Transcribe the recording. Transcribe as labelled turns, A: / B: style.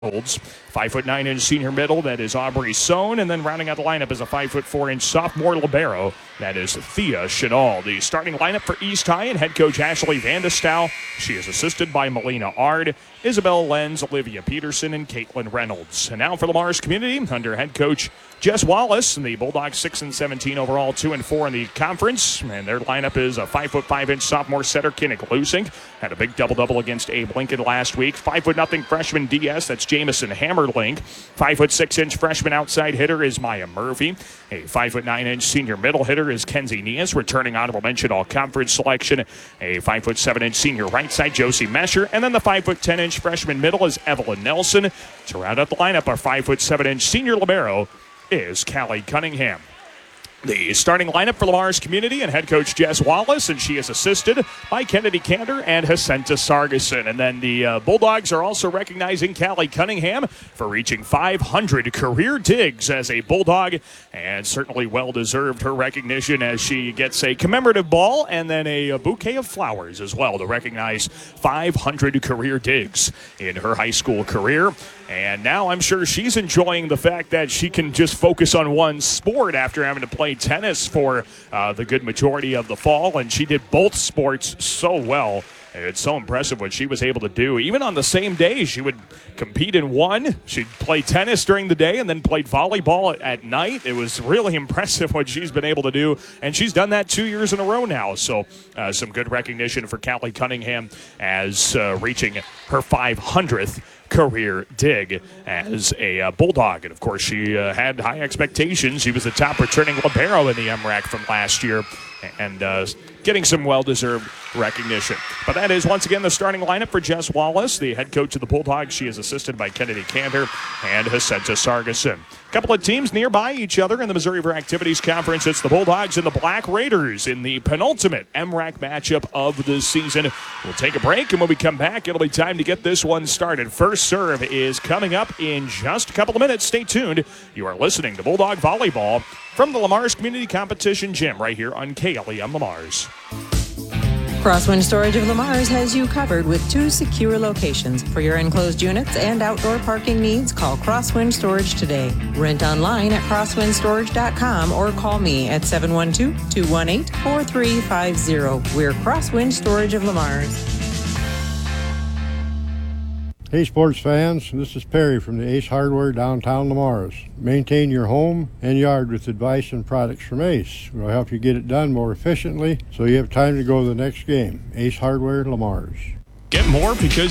A: Holds 5'9" senior middle, that is Aubrey Sohn, and then rounding out the lineup is a 5'4" sophomore libero, that is Thea Chanel. The starting lineup for East High and head coach Ashley Vandestow. She is assisted by Melina Ard, Isabel Lenz, Olivia Peterson, and Caitlin Reynolds. And now for Lamar's community under head coach Jess Wallace, and the Bulldogs 6-17 overall, 2-4 in the conference. And their lineup is a 5'5" sophomore setter Kinnick Lusink, had a big double-double against Abe Lincoln last week. 5'0" freshman DS, that's Jamison Hammerlink. 5'6" freshman outside hitter is Maya Murphy. A 5'9" senior middle hitter is Kenzie Nias, returning honorable mention all-conference selection. A 5'7" senior right side Josie Mesher, and then the 5'10" freshman middle is Evelyn Nelson. To round out the lineup, our 5'7" senior libero is Callie Cunningham. The starting lineup for Lamar's community and head coach Jess Wallace, and she is assisted by Kennedy Cantor and Jacinta Sargason. And then the Bulldogs are also recognizing Callie Cunningham for reaching 500 career digs as a Bulldog, and certainly well-deserved her recognition as she gets a commemorative ball and then a bouquet of flowers as well to recognize 500 career digs in her high school career. And now I'm sure she's enjoying the fact that she can just focus on one sport after having to play tennis for the good majority of the fall. And she did both sports so well. It's so impressive what she was able to do. Even on the same day, she would compete in one. She'd play tennis during the day and then played volleyball at night. It was really impressive what she's been able to do. And she's done that 2 years in a row now. So some good recognition for Callie Cunningham as reaching her 500th career dig as a Bulldog. And, of course, she had high expectations. She was the top returning libero in the MRAC from last year and getting some well-deserved recognition. But that is, once again, the starting lineup for Jess Wallace, the head coach of the Bulldogs. She is assisted by Kennedy Cantor and Jacinta Sargason. A couple of teams nearby each other in the Missouri for Activities Conference. It's the Bulldogs and the Black Raiders in the penultimate MRAC matchup of the season. We'll take a break, and when we come back, it'll be time to get this one started. First serve is coming up in just a couple of minutes. Stay tuned. You are listening to Bulldog Volleyball from the Lamar's Community Competition Gym right here on KLEM Lamar's.
B: Crosswind Storage of Lamar's has you covered with 2 secure locations. For your enclosed units and outdoor parking needs, call Crosswind Storage today. Rent online at crosswindstorage.com or call me at 712-218-4350. We're Crosswind Storage of Lamar's.
C: Hey sports fans, this is Perry from the Ace Hardware downtown Lamar's. Maintain your home and yard with advice and products from Ace. We'll help you get it done more efficiently so you have time to go to the next game. Ace Hardware Lamar's.
A: Get more because